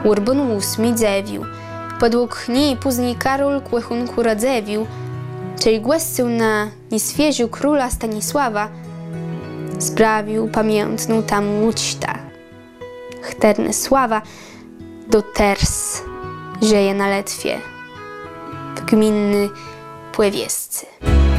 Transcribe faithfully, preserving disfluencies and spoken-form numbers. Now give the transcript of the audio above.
Urban ósmy dzewił. Podług niej później Karol kłechunku radzewił, czyli głoscył na nieswieżu króla Stanisława, sprawił pamiętną tam uczta. Chterne sława do ters żyje na Letwie, w gminny Płewiescy.